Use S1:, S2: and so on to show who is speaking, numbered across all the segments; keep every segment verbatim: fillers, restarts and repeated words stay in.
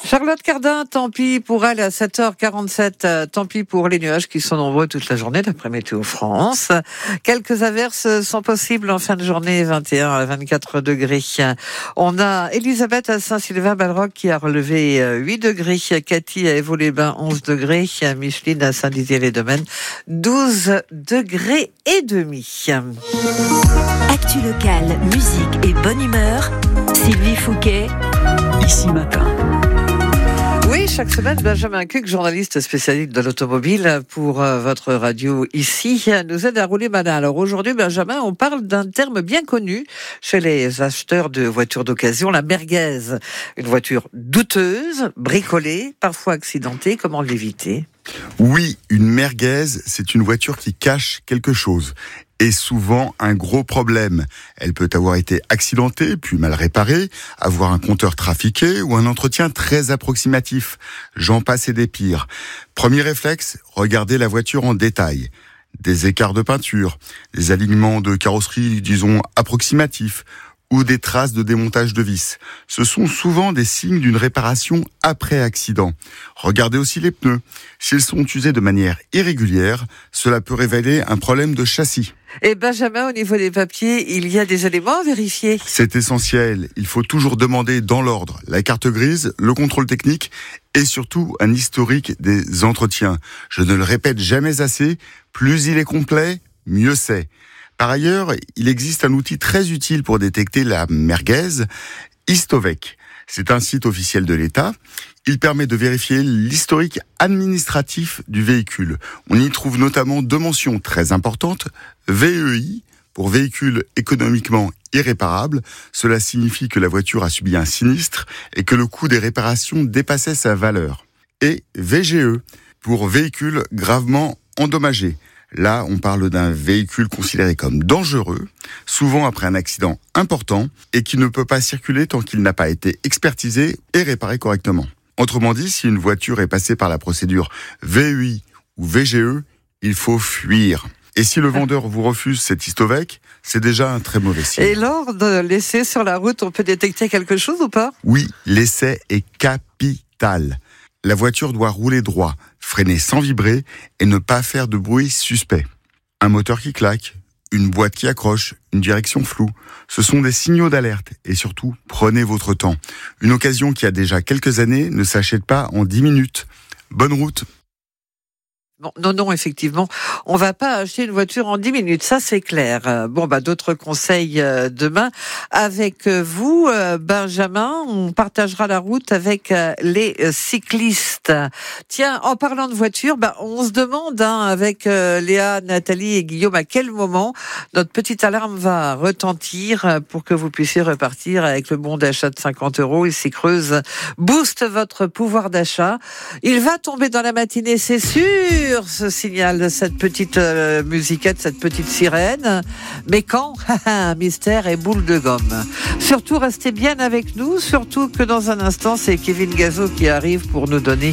S1: Charlotte Cardin, tant pis pour elle à sept heures quarante-sept, euh, tant pis pour les nuages qui sont nombreux toute la journée d'après Météo France. Quelques averses sont possibles en fin de journée, vingt et un à vingt-quatre degrés. On a Elisabeth à Saint-Sylvain-Balroc qui a relevé huit degrés, Cathy à Évaux-les-Bains onze degrés, Micheline à Saint-Dizier-les-Domaines douze degrés et demi.
S2: Actu locale, musique et bonne humeur, Sylvie Fouquet, ici matin.
S1: Oui, chaque semaine, Benjamin Cuc, journaliste spécialiste de l'automobile pour euh, votre radio ici, nous aide à rouler malin. Alors aujourd'hui, Benjamin, on parle d'un terme bien connu chez les acheteurs de voitures d'occasion, la merguez. Une voiture douteuse, bricolée, parfois accidentée. Comment l'éviter ?
S3: Oui, une merguez, c'est une voiture qui cache quelque chose. Et souvent un gros problème. Elle peut avoir été accidentée, puis mal réparée, avoir un compteur trafiqué ou un entretien très approximatif. J'en passe et des pires. Premier réflexe, regardez la voiture en détail. Des écarts de peinture, des alignements de carrosserie, disons, approximatifs, ou des traces de démontage de vis. Ce sont souvent des signes d'une réparation après accident. Regardez aussi les pneus. S'ils sont usés de manière irrégulière, cela peut révéler un problème de châssis.
S1: Et Benjamin, au niveau des papiers, il y a des éléments à vérifier.
S3: C'est essentiel. Il faut toujours demander dans l'ordre la carte grise, le contrôle technique et surtout un historique des entretiens. Je ne le répète jamais assez, plus il est complet, mieux c'est. Par ailleurs, il existe un outil très utile pour détecter la merguez, Histovec. C'est un site officiel de l'État. Il permet de vérifier l'historique administratif du véhicule. On y trouve notamment deux mentions très importantes. V E I, pour véhicule économiquement irréparable. Cela signifie que la voiture a subi un sinistre et que le coût des réparations dépassait sa valeur. Et V G E, pour véhicule gravement endommagé. Là, on parle d'un véhicule considéré comme dangereux, souvent après un accident important, et qui ne peut pas circuler tant qu'il n'a pas été expertisé et réparé correctement. Autrement dit, si une voiture est passée par la procédure V E I ou V G E, il faut fuir. Et si le vendeur vous refuse cet Histovec, c'est déjà un très mauvais signe.
S1: Et lors de l'essai sur la route, on peut détecter quelque chose ou pas ?
S3: Oui, l'essai est capital. La voiture doit rouler droit, freiner sans vibrer et ne pas faire de bruit suspect. Un moteur qui claque, une boîte qui accroche, une direction floue, ce sont des signaux d'alerte et surtout, prenez votre temps. Une occasion qui a déjà quelques années ne s'achète pas en dix minutes. Bonne route.
S1: Bon, non, non, effectivement, on va pas acheter une voiture en dix minutes, ça c'est clair. Bon, bah d'autres conseils euh, demain avec vous, euh, Benjamin. On partagera la route avec euh, les euh, cyclistes. Tiens, en parlant de voiture, bah on se demande hein, avec euh, Léa, Nathalie et Guillaume à quel moment notre petite alarme va retentir pour que vous puissiez repartir avec le bon d'achat de cinquante euros. Ici Creuse booste votre pouvoir d'achat. Il va tomber dans la matinée, c'est sûr. Ce signal, cette petite euh, musiquette, cette petite sirène. Mais quand ? Mystère et boule de gomme. Surtout, restez bien avec nous. Surtout que dans un instant, c'est Kevin Gazo qui arrive pour nous donner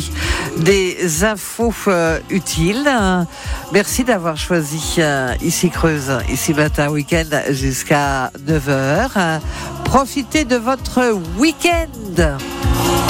S1: des infos euh, utiles. Merci d'avoir choisi euh, ici Creuse, ici Matin Week-end jusqu'à neuf heures. Profitez de votre week-end.